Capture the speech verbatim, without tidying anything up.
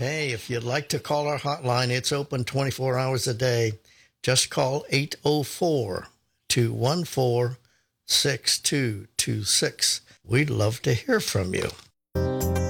Hey, if you'd like to call our hotline, it's open twenty-four hours a day. Just call eight oh four, two one four, six two two six. We'd love to hear from you.